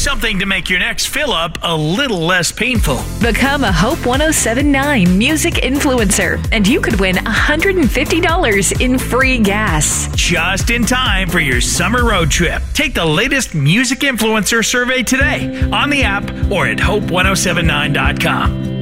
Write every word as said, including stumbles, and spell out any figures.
something to make your next fill-up a little less painful. Become a Hope one oh seven point nine music influencer, and you could win one hundred fifty dollars in free gas. Just in time for your summer road trip. Take the latest music influencer survey today on the app or at hope one oh seven nine dot com.